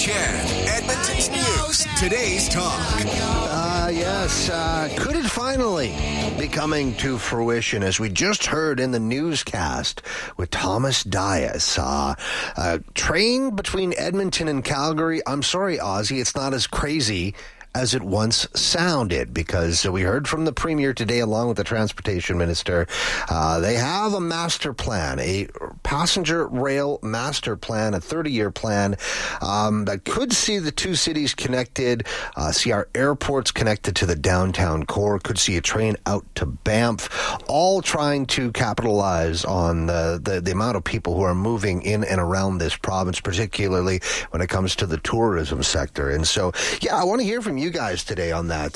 Ken, Edmonton's news, today's talk. Yes. Could it finally be coming to fruition, as we just heard in the newscast with Thomas Dias? Train between Edmonton and Calgary. I'm sorry, Ozzy, it's not as crazy as it once sounded, because we heard from the Premier today along with the Transportation Minister. They have a master plan, a passenger rail master plan, a 30-year plan that could see the two cities connected, see our airports connected to the downtown core, could see a train out to Banff, all trying to capitalize on the amount of people who are moving in and around this province, particularly when it comes to the tourism sector. And so, yeah, I want to hear from you guys today on that.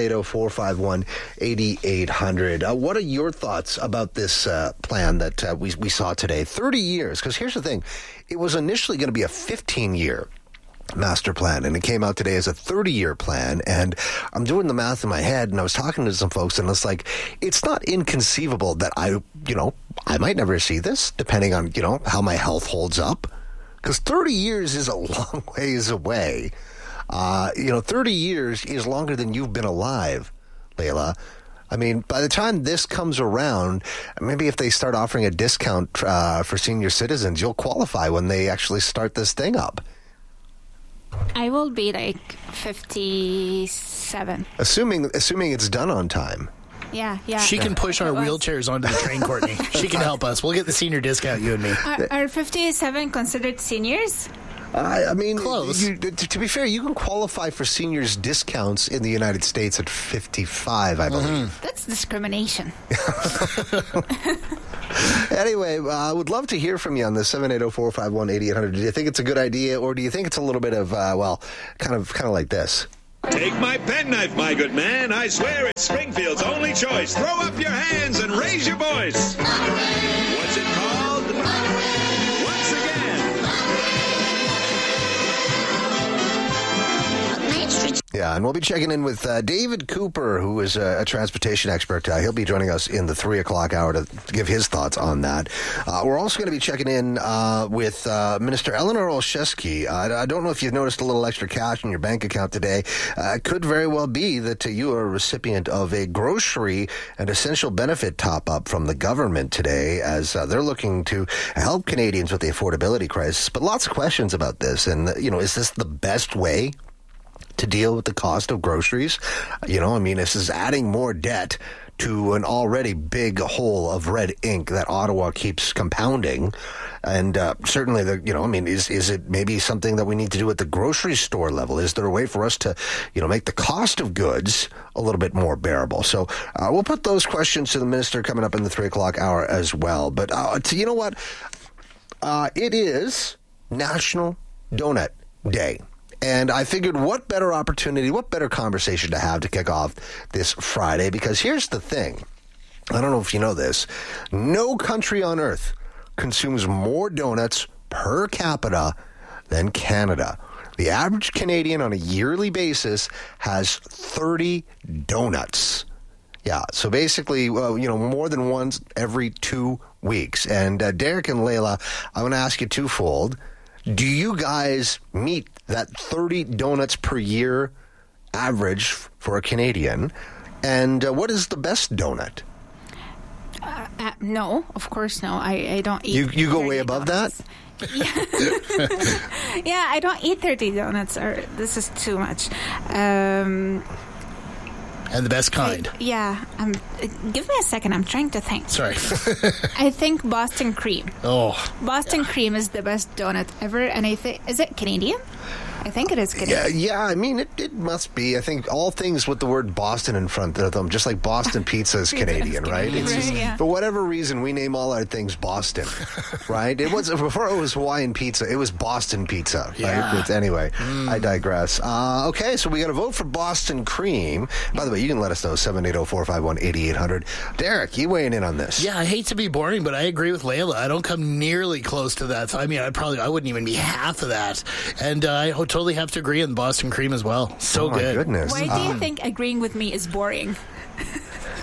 780-451-8800. What are your thoughts about this plan that we saw today? 30 years, because here's the thing. It was initially going to be a 15-year master plan, and it came out today as a 30-year plan. And I'm doing the math in my head, and I was talking to some folks, and it's like, it's not inconceivable that I might never see this, depending on, how my health holds up. Because 30 years is a long ways away. 30 years is longer than you've been alive, Layla. I mean, by the time this comes around, maybe if they start offering a discount for senior citizens, you'll qualify when they actually start this thing up. I will be like 57. Assuming it's done on time. Yeah. She can push our wheelchairs onto the train, Courtney. She can help us. We'll get the senior discount, you and me. Are 57 considered seniors? I mean, close. To be fair, you can qualify for seniors discounts in the United States at 55, I believe. Mm-hmm. That's discrimination. Anyway, I would love to hear from you on this, 780-451-8800. Do you think it's a good idea, or do you think it's a little bit of, kind of like this? Take my penknife, my good man. I swear it's Springfield's only choice. Throw up your hands and raise your voice. What's it called? Once again. Yeah, and we'll be checking in with David Cooper, who is a transportation expert. He'll be joining us in the 3 o'clock hour to give his thoughts on that. We're also going to be checking in with Minister Eleanor Olszewski. I don't know if you've noticed a little extra cash in your bank account today. It could very well be that you are a recipient of a grocery and essential benefit top-up from the government today, as they're looking to help Canadians with the affordability crisis. But lots of questions about this. And, is this the best way to deal with the cost of groceries? This is adding more debt to an already big hole of red ink that Ottawa keeps compounding. And certainly, is it maybe something that we need to do at the grocery store level? Is there a way for us to, make the cost of goods a little bit more bearable? So we'll put those questions to the minister coming up in the 3 o'clock hour as well. But you know what? It is National Donut Day. And I figured what better opportunity, what better conversation to have to kick off this Friday, because here's the thing. I don't know if you know this. No country on earth consumes more donuts per capita than Canada. The average Canadian on a yearly basis has 30 donuts. Yeah, so basically, more than once every 2 weeks. And Derek and Layla, I want to ask you twofold. Do you guys meet that 30 donuts per year average for a Canadian? And what is the best donut? No, of course no. I don't eat. You go way above donuts. that? Yeah, I don't eat 30 donuts. This is too much. And the best kind. Give me a second. I'm trying to think. Sorry. I think Boston Cream. Oh. Boston Cream is the best donut ever. And I think, is it Canadian? I think it is Canadian. Yeah, I mean, it must be. I think all things with the word Boston in front of them, just like Boston pizza is Canadian, right? It's just, for whatever reason, we name all our things Boston, right? It was before it was Hawaiian pizza, it was Boston pizza, right? Yeah. Anyway, I digress. Okay, so we got to vote for Boston Cream. By the way, you can let us know, 780-451-8800. Derek, you weighing in on this? Yeah, I hate to be boring, but I agree with Layla. I don't come nearly close to that. I mean, I wouldn't even be half of that. And I totally have to agree on Boston Cream as well. So good. Goodness. Why do you think agreeing with me is boring?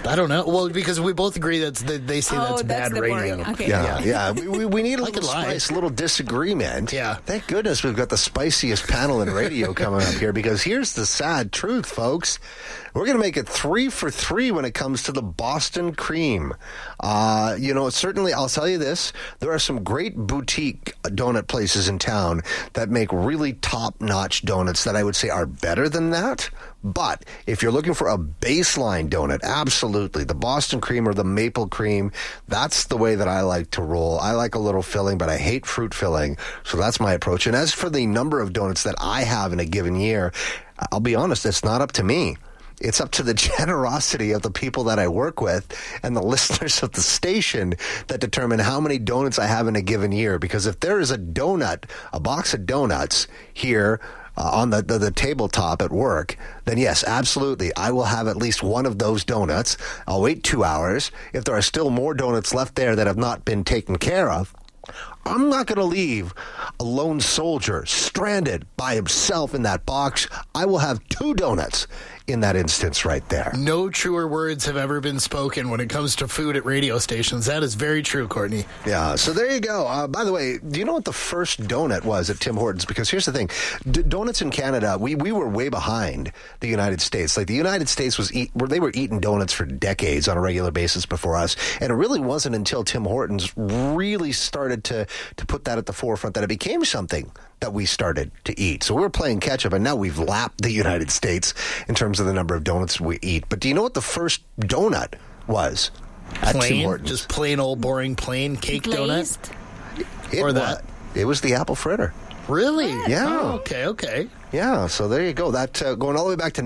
I don't know. Well, because we both agree they say that's bad the radio. boring. Okay. Yeah. We need a little spice, a little disagreement. Yeah. Thank goodness we've got the spiciest panel in radio coming up here, because here's the sad truth, folks. We're going to make it 3 for 3 when it comes to the Boston Cream. Certainly, I'll tell you this, there are some great boutique donut places in town that make really top-notch donuts that I would say are better than that. But if you're looking for a baseline donut, absolutely, the Boston Cream or the Maple Cream, that's the way that I like to roll. I like a little filling, but I hate fruit filling, so that's my approach. And as for the number of donuts that I have in a given year, I'll be honest, it's not up to me. It's up to the generosity of the people that I work with and the listeners of the station that determine how many donuts I have in a given year. Because if there is a box of donuts here on the tabletop at work, then yes, absolutely, I will have at least one of those donuts. I'll wait 2 hours. If there are still more donuts left there that have not been taken care of, I'm not going to leave a lone soldier stranded by himself in that box. I will have 2 donuts in that instance right there. No truer words have ever been spoken when it comes to food at radio stations. That is very true, Courtney. Yeah, so there you go. By the way, do you know what the first donut was at Tim Hortons? Because here's the thing. Donuts in Canada, we were way behind the United States. Like, the United States they were eating donuts for decades on a regular basis before us. And it really wasn't until Tim Hortons really started to put that at the forefront that it became something that we started to eat. So we're playing catch up, and now we've lapped the United States in terms of the number of donuts we eat. But do you know what the first donut was at Tim Hortons? Just plain old boring plain cake Glazed? donut? It was the apple fritter. Really? Yeah. Oh, okay. Yeah, so there you go. That going all the way back to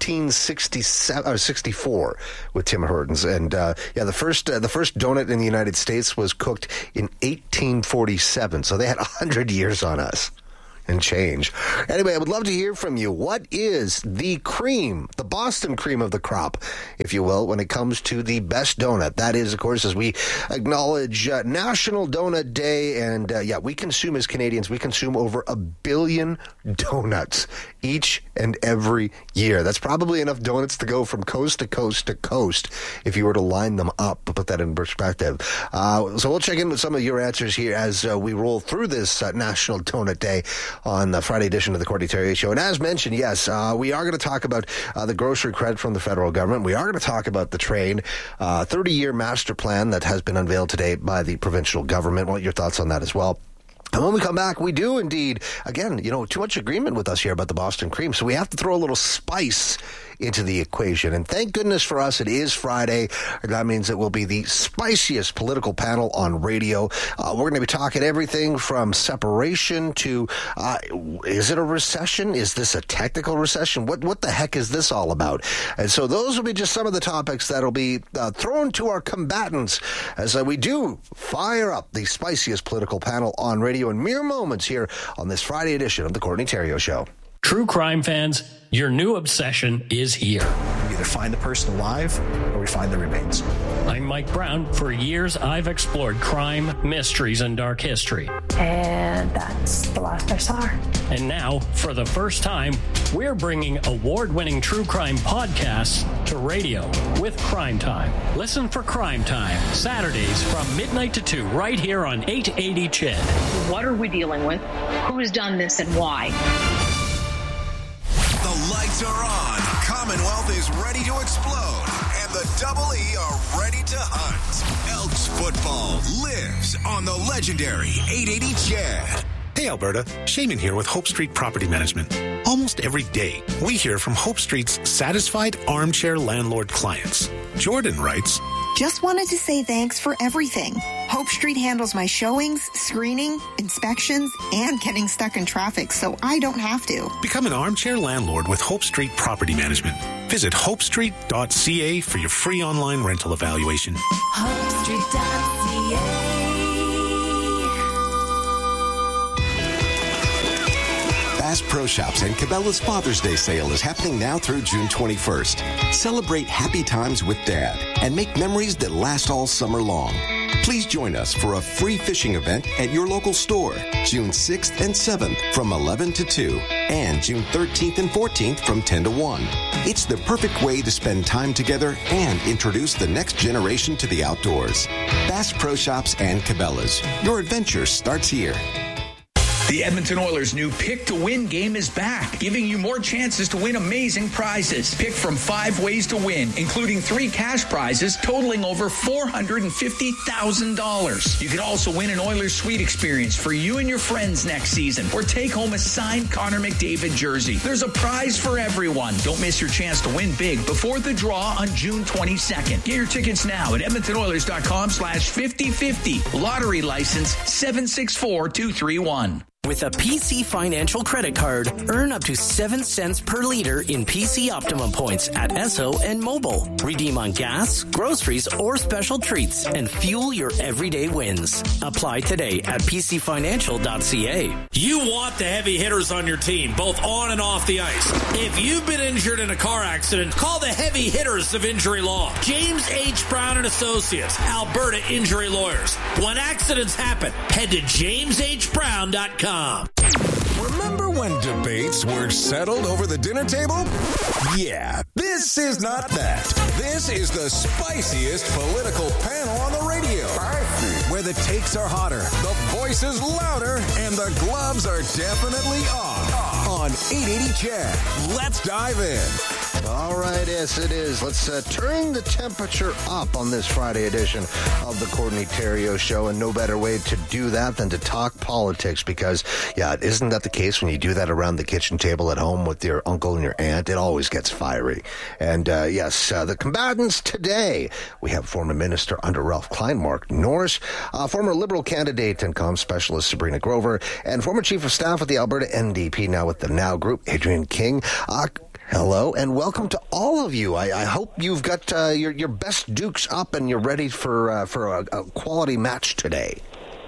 1964 with Tim Hortons, and the first donut in the United States was cooked in 1847. So they had 100 years on us and change. Anyway, I would love to hear from you. What is the cream, the Boston cream of the crop, if you will, when it comes to the best donut? That is, of course, as we acknowledge National Donut Day, and we consume as Canadians, we consume over 1 billion donuts each and every year. That's probably enough donuts to go from coast to coast to coast if you were to line them up, to put that in perspective. So we'll check in with some of your answers here as we roll through this National Donut Day on the Friday edition of the Courtney Terry Show. And as mentioned, yes, we are going to talk about the grocery credit from the federal government. We are going to talk about the train 30-year master plan that has been unveiled today by the provincial government. What are your thoughts on that as well? And when we come back, we do indeed, again, too much agreement with us here about the Boston Cream, so we have to throw a little spice into the equation. And thank goodness for us, it is Friday. That means it will be the spiciest political panel on radio. We're going to be talking everything from separation to, is it a recession? Is this a technical recession? What the heck is this all about? And so those will be just some of the topics that will be thrown to our combatants as we do fire up the spiciest political panel on radio in mere moments here on this Friday edition of the Courtney Terrio Show. True crime fans, your new obsession is here. We either find the person alive or we find the remains. I'm Mike Brown. For years, I've explored crime, mysteries, and dark history. And that's the last I saw her. And now, for the first time, we're bringing award-winning true crime podcasts to radio with Crime Time. Listen for Crime Time, Saturdays from midnight to 2, right here on 880 CHED. What are we dealing with? Who has done this and why? The lights are on. Commonwealth is ready to explode. And the Double E are ready to hunt. Elks football lives on the legendary 880 CHED. Hey Alberta, Shaman here with Hope Street Property Management. Almost every day, we hear from Hope Street's satisfied armchair landlord clients. Jordan writes, just wanted to say thanks for everything. Hope Street handles my showings, screening, inspections, and getting stuck in traffic, so I don't have to. Become an armchair landlord with Hope Street Property Management. Visit hopestreet.ca for your free online rental evaluation. HopeStreet.ca. Bass Pro Shops and Cabela's Father's Day sale is happening now through June 21st. Celebrate happy times with Dad and make memories that last all summer long. Please join us for a free fishing event at your local store, June 6th and 7th from 11 to 2, and June 13th and 14th from 10 to 1. It's the perfect way to spend time together and introduce the next generation to the outdoors. Bass Pro Shops and Cabela's. Your adventure starts here. The Edmonton Oilers' new Pick to Win game is back, giving you more chances to win amazing prizes. Pick from 5 ways to win, including 3 cash prizes totaling over $450,000. You can also win an Oilers suite experience for you and your friends next season, or take home a signed Connor McDavid jersey. There's a prize for everyone. Don't miss your chance to win big before the draw on June 22nd. Get your tickets now at EdmontonOilers.com/5050. Lottery license 764231. With a PC Financial credit card, earn up to 7 cents per liter in PC Optimum points at Esso and Mobile. Redeem on gas, groceries, or special treats and fuel your everyday wins. Apply today at pcfinancial.ca. You want the heavy hitters on your team, both on and off the ice. If you've been injured in a car accident, call the heavy hitters of Injury Law. James H. Brown and Associates, Alberta Injury Lawyers. When accidents happen, head to jameshbrown.com. Remember when debates were settled over the dinner table? Yeah, this is not that. This is the spiciest political panel on the radio. Where the takes are hotter, the voice is louder, and the gloves are definitely off. On 880 CHED. Let's dive in. All right, yes, it is. Let's turn the temperature up on this Friday edition of the Courtney Theriault Show, and no better way to do that than to talk politics, because, yeah, isn't that the case when you do that around the kitchen table at home with your uncle and your aunt? It always gets fiery. And, yes, the combatants today, we have former Minister under Ralph Klein, Mark Norris, former Liberal candidate and comm specialist Sabrina Grover, and former Chief of Staff of the Alberta NDP, now with the Now Group, Adrian King. Hello and welcome to all of you. I hope you've got your best dukes up and you're ready for a quality match today.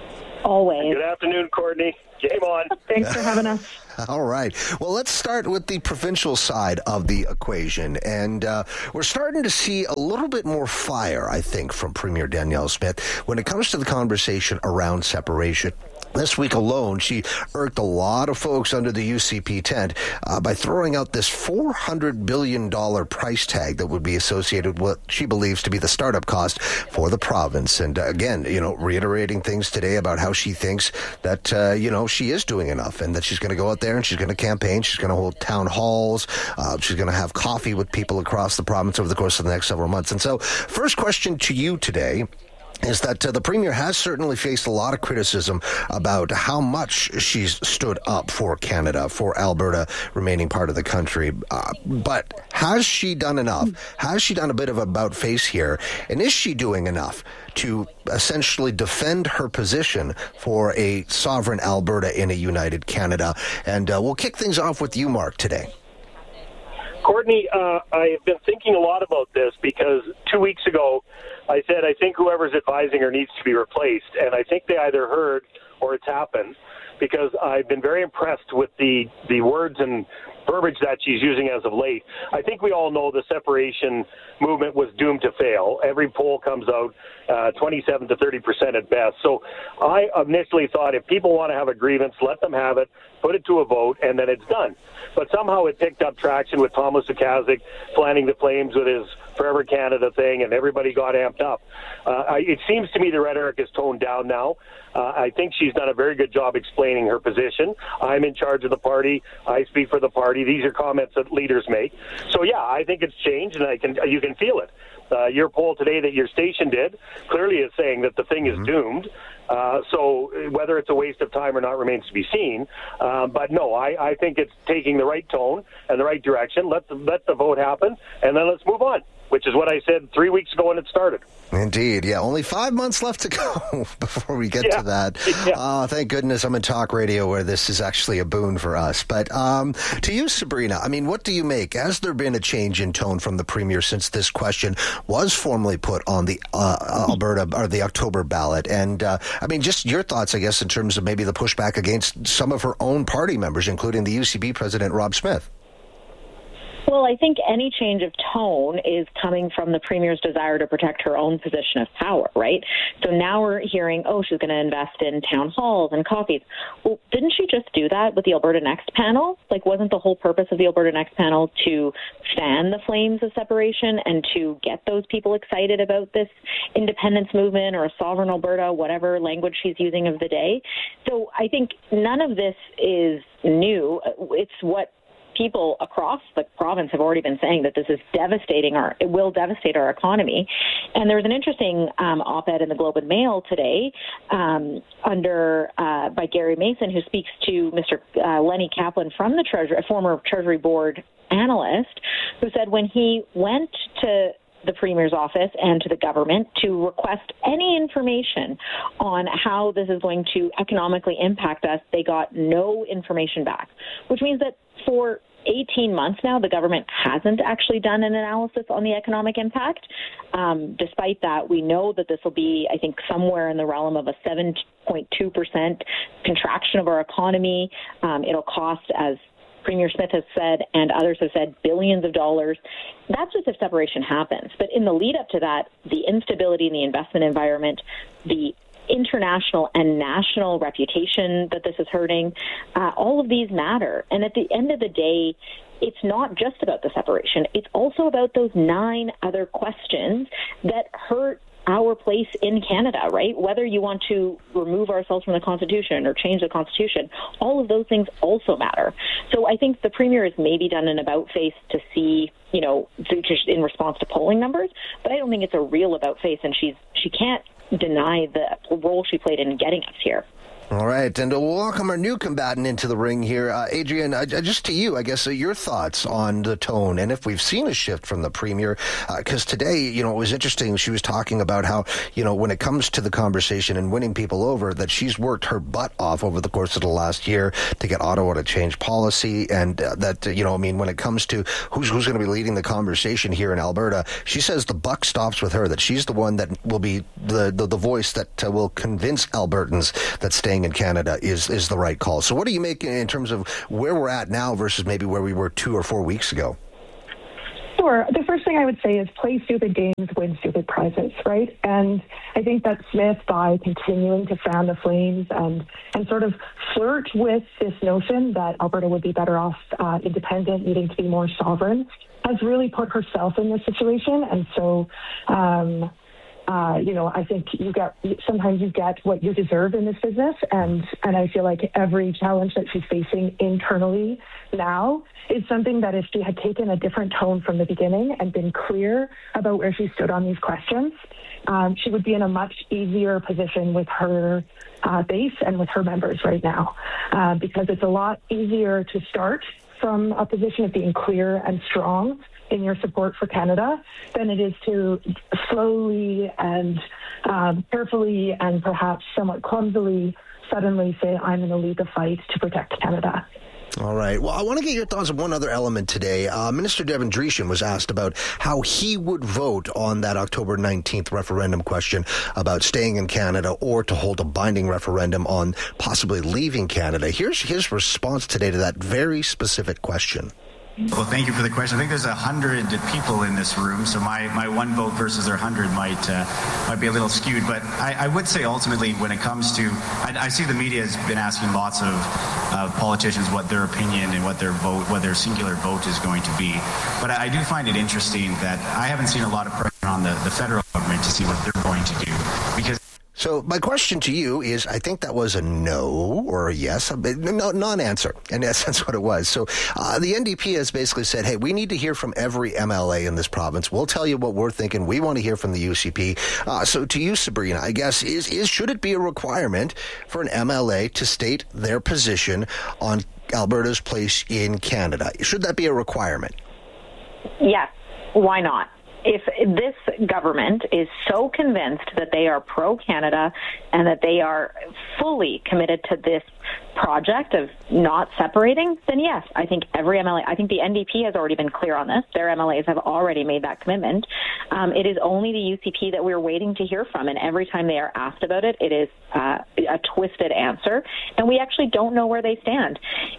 Always. Good afternoon, Courtney. Game on. Thanks for having us. All right. Well, let's start with the provincial side of the equation. And we're starting to see a little bit more fire, I think, from Premier Danielle Smith when it comes to the conversation around separation. This week alone, she irked a lot of folks under the UCP tent by throwing out this $400 billion price tag that would be associated with what she believes to be the startup cost for the province. And again, reiterating things today about how she thinks that, she is doing enough and that she's going to go out there and she's going to campaign. She's going to hold town halls. She's going to have coffee with people across the province over the course of the next several months. And so first question to you today is that the Premier has certainly faced a lot of criticism about how much she's stood up for Canada, for Alberta remaining part of the country. But has she done enough? Has she done a bit of about face here? And is she doing enough to essentially defend her position for a sovereign Alberta in a united Canada? And we'll kick things off with you, Mark, today. Courtney, I have been thinking a lot about this because 2 weeks ago I said I think whoever's advising her needs to be replaced, and I think they either heard or it's happened, because I've been very impressed with the words and verbiage that she's using as of late. I think we all know the separation movement was doomed to fail. Every poll comes out 27 to 30% at best. So I initially thought if people want to have a grievance, let them have it, put it to a vote, and then it's done. But somehow it picked up traction with Thomas Okazik fanning the flames with his Forever Canada thing, and everybody got amped up. It seems to me the rhetoric is toned down now. I think she's done a very good job explaining her position. I'm in charge of the party. I speak for the party. These are comments that leaders make. So, yeah, I think it's changed, and you can feel it. Your poll today that your station did clearly is saying that the thing is doomed. So whether it's a waste of time or not remains to be seen. But no, I think it's taking the right tone and the right direction. Let the vote happen, and then let's move on, which is what I said 3 weeks ago when it started. Indeed, yeah. Only 5 months left to go before we get to that. Yeah. Thank goodness I'm in talk radio where this is actually a boon for us. But to you, Sabrina, I mean, what do you make? Has there been a change in tone from the Premier since this question was formally put on the Alberta or the October ballot? And I mean, just your thoughts, I guess, in terms of maybe the pushback against some of her own party members, including the UCP president, Rob Smith. Well, I think any change of tone is coming from the Premier's desire to protect her own position of power, right? So now we're hearing, she's going to invest in town halls and coffees. Well, didn't she just do that with the Alberta Next panel? Like, wasn't the whole purpose of the Alberta Next panel to fan the flames of separation and to get those people excited about this independence movement or a sovereign Alberta, whatever language she's using of the day? So I think none of this is new. It's what people across the province have already been saying, that this is it will devastate our economy. And there was an interesting op-ed in the Globe and Mail today by Gary Mason, who speaks to Mr. Lenny Kaplan from the Treasury, a former Treasury Board analyst, who said when he went to the Premier's office and to the government to request any information on how this is going to economically impact us, they got no information back, which means that for 18 months now, the government hasn't actually done an analysis on the economic impact. Despite that, we know that this will be, I think, somewhere in the realm of a 7.2% contraction of our economy. It'll cost, as Premier Smith has said and others have said, billions of dollars. That's just if separation happens. But in the lead up to that, the instability in the investment environment, the international and national reputation that this is hurting, all of these matter. And at the end of the day, it's not just about the separation. It's also about those 9 other questions that hurt our place in Canada, right? Whether you want to remove ourselves from the Constitution or change the Constitution, all of those things also matter. So I think the Premier has maybe done an about-face to see, just in response to polling numbers, but I don't think it's a real about-face, and she can't deny the role she played in getting us here. All right, and we'll welcome our new combatant into the ring here. Adrian, just to you, I guess, your thoughts on the tone and if we've seen a shift from the Premier, because today, it was interesting. She was talking about how, when it comes to the conversation and winning people over, that she's worked her butt off over the course of the last year to get Ottawa to change policy, and that, when it comes to who's going to be leading the conversation here in Alberta, she says the buck stops with her, that she's the one that will be the voice that will convince Albertans that staying in Canada is the right call. So what do you make in terms of where we're at now versus maybe where we were 2 or 4 weeks ago? Sure. The first thing I would say is play stupid games, win stupid prizes, right? And I think that Smith, by continuing to fan the flames and sort of flirt with this notion that Alberta would be better off independent, needing to be more sovereign, has really put herself in this situation. And so, I think sometimes you get what you deserve in this business, and I feel like every challenge that she's facing internally now is something that if she had taken a different tone from the beginning and been clear about where she stood on these questions, she would be in a much easier position with her base and with her members right now, because it's a lot easier to start from a position of being clear and strong in your support for Canada than it is to slowly and carefully and perhaps somewhat clumsily suddenly say, I'm going to lead the fight to protect Canada. All right. Well, I want to get your thoughts on one other element today. Minister Devin Dreeshen was asked about how he would vote on that October 19th referendum question about staying in Canada or to hold a binding referendum on possibly leaving Canada. Here's his response today to that very specific question. Well, thank you for the question. I think there's 100 people in this room, so my one vote versus their 100 might be a little skewed. But I would say ultimately, when it comes to, I see the media has been asking lots of politicians what their opinion and what their singular vote is going to be. But I do find it interesting that I haven't seen a lot of pressure on the federal government to see what they're going to do, because. So my question to you is, I think that was a no or a yes, non-answer, and that's what it was. So the NDP has basically said, hey, we need to hear from every MLA in this province. We'll tell you what we're thinking. We want to hear from the UCP. So to you, Sabrina, I guess, should it be a requirement for an MLA to state their position on Alberta's place in Canada? Should that be a requirement? Yes. Why not? If this government is so convinced that they are pro-Canada and that they are fully committed to this project of not separating, then yes, I think every MLA, I think the NDP has already been clear on this. Their MLAs have already made that commitment. It is only the UCP that we're waiting to hear from, and every time they are asked about it, it is a twisted answer, and we actually don't know where they stand.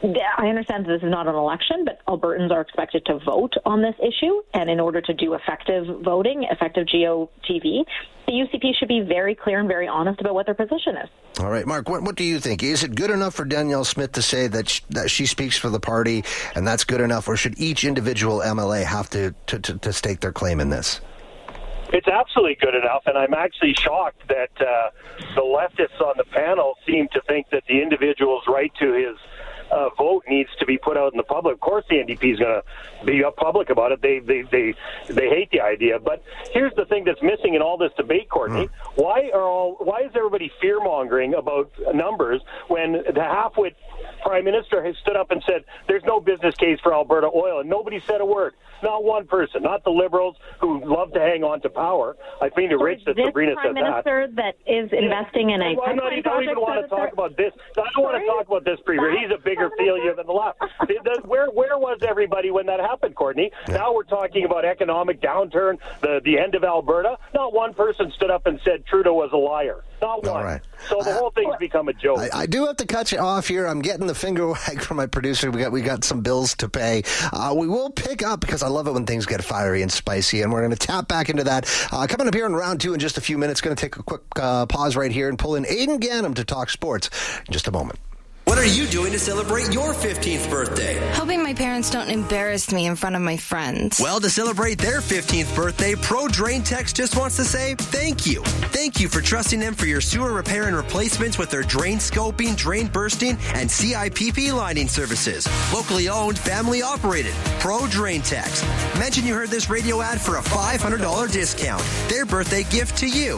I understand that this is not an election, but Albertans are expected to vote on this issue, and in order to do effective voting, effective GOTV, the UCP should be very clear and very honest about what their position is. All right, Mark, what do you think? Is it good enough for Danielle Smith to say that she speaks for the party and that's good enough, or should each individual MLA have to stake their claim in this? It's absolutely good enough, and I'm actually shocked that the leftists on the panel seem to think that the individual's right to his vote needs to be put out in the public. Of course, the NDP is going to be public about it. They hate the idea. But here's the thing that's missing in all this debate, Courtney. Why is everybody fear mongering about numbers when the halfwit Prime Minister has stood up and said there's no business case for Alberta oil, and nobody saed a word. Not one person. Not the Liberals who love to hang on to power. I find it rich that Sabrina said that. Prime Minister that is investing in a I don't even want to talk about this. I don't want to talk about this, Premier. He's a bigger failure than the left. Where was everybody when that happened, Courtney? Yeah. Now we're talking about economic downturn, the end of Alberta. Not one person stood up and said Trudeau was a liar. Not one. Right. So the whole thing's become a joke. I do have to cut you off here. I'm getting the finger wag from my producer. We got some bills to pay. We will pick up, because I love it when things get fiery and spicy, and we're going to tap back into that. Coming up here in round 2 in just a few minutes. Going to take a quick pause right here and pull in Aidan Gannam to talk sports in just a moment. What are you doing to celebrate your 15th birthday? Hoping my parents don't embarrass me in front of my friends. Well, to celebrate their 15th birthday, Pro Drain Techs just wants to say thank you. Thank you for trusting them for your sewer repair and replacements with their drain scoping, drain bursting, and CIPP lining services. Locally owned, family operated. Pro Drain Techs. Mention you heard this radio ad for a $500 discount. Their birthday gift to you.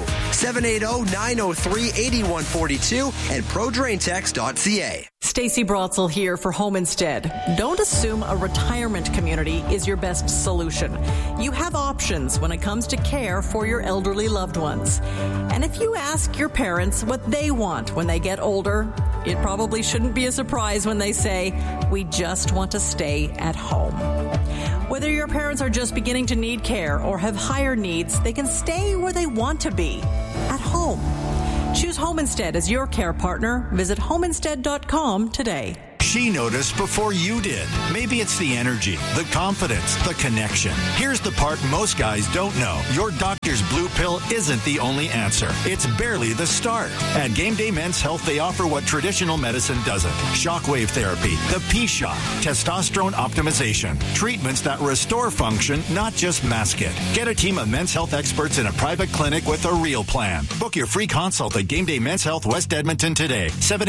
780-903-8142 and ProDrainTechs.ca. Stacey Brotzel here for Home Instead. Don't assume a retirement community is your best solution. You have options when it comes to care for your elderly loved ones. And if you ask your parents what they want when they get older, it probably shouldn't be a surprise when they say, "We just want to stay at home." Whether your parents are just beginning to need care or have higher needs, they can stay where they want to be, at home. Choose Home Instead as your care partner. Visit homeinstead.com today. She noticed before you did. Maybe it's the energy, the confidence, the connection. Here's the part most guys don't know. Your doctor's blue pill isn't the only answer. It's barely the start. At Game Day Men's Health, they offer what traditional medicine doesn't. Shockwave therapy, the P-Shot, testosterone optimization, treatments that restore function, not just mask it. Get a team of men's health experts in a private clinic with a real plan. Book your free consult at Game Day Men's Health West Edmonton today.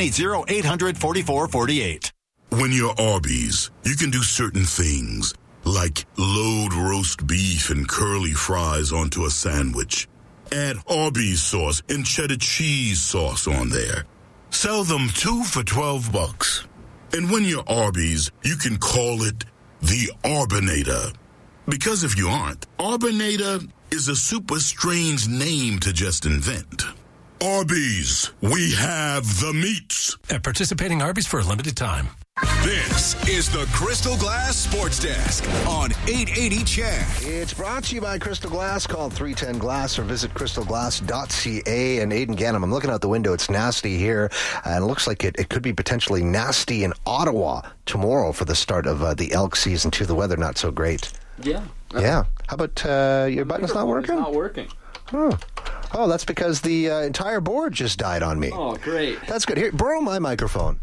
780-800-4448. When you're Arby's, you can do certain things, like load roast beef and curly fries onto a sandwich. Add Arby's sauce and cheddar cheese sauce on there. Sell them 2 for $12. And when you're Arby's, you can call it the Arbinator. Because if you aren't, Arbinator is a super strange name to just invent. Arby's, we have the meats. At participating Arby's for a limited time. This is the Crystal Glass Sports Desk on 880 CHED. It's brought to you by Crystal Glass. Call 310 Glass or visit crystalglass.ca. And Aidan Gannam, I'm looking out the window. It's nasty here, and it looks like it could be potentially nasty in Ottawa tomorrow for the start of the elk season, too. The weather not so great. Yeah. Yeah. How about your button's not working? It's not working. Oh, that's because the entire board just died on me. Oh, great. That's good. Here, borrow my microphone.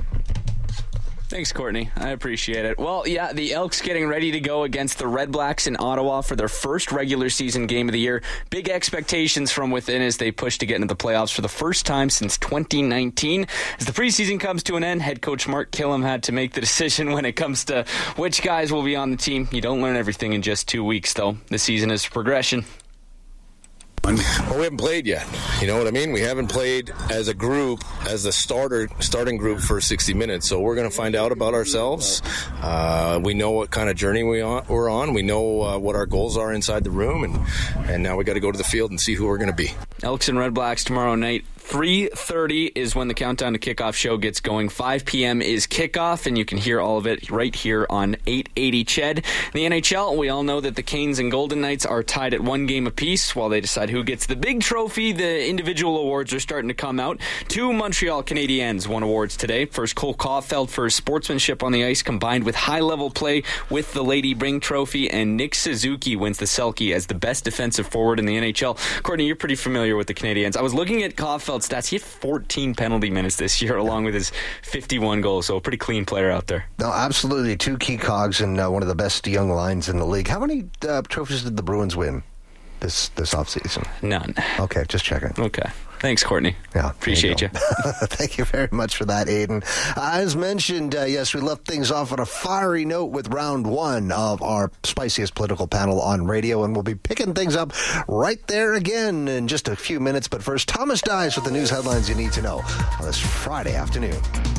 Thanks, Courtney. I appreciate it. Well, yeah, the Elks getting ready to go against the Red Blacks in Ottawa for their first regular season game of the year. Big expectations from within as they push to get into the playoffs for the first time since 2019. As the preseason comes to an end, head coach Mark Killam had to make the decision when it comes to which guys will be on the team. You don't learn everything in just 2 weeks, though. The season is progression. Well, we haven't played yet. You know what I mean? We haven't played as a group, as a starting group for 60 minutes. So we're going to find out about ourselves. We know what kind of journey we're on. We know what our goals are inside the room. And now we got to go to the field and see who we're going to be. Elks and Red Blacks tomorrow night, 3:30 is when the Countdown to Kickoff show gets going. 5 p.m. is kickoff, and you can hear all of it right here on 880 CHED. The NHL, we all know that the Canes and Golden Knights are tied at 1 game apiece while they decide who gets the big trophy. The individual awards are starting to come out. 2 Montreal Canadiens won awards today. First, Cole Caulfield for his sportsmanship on the ice combined with high-level play with the Lady Byng Trophy, and Nick Suzuki wins the Selke as the best defensive forward in the NHL. Courtney, you're pretty familiar with the Canadiens. I was looking at Caulfield's stats. He had 14 penalty minutes this year, along with his 51 goals, so a pretty clean player out there. No, absolutely. 2 key cogs and one of the best young lines in the league. How many trophies did the Bruins win this offseason? None. Okay, just checking. Okay. Thanks, Courtney. Yeah, appreciate you. Thank you very much for that, Aiden. As mentioned, yes, we left things off on a fiery note with round 1 of our spiciest political panel on radio, and we'll be picking things up right there again in just a few minutes. But first, Thomas Dies with the news headlines you need to know on this Friday afternoon.